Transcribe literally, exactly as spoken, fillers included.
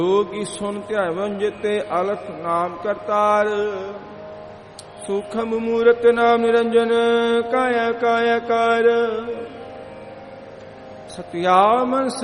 जोगी सुन ध्यावन जिते अलख नाम करतार। सूखम मूरत नाम निरंजन काया काया कार। सत्या मन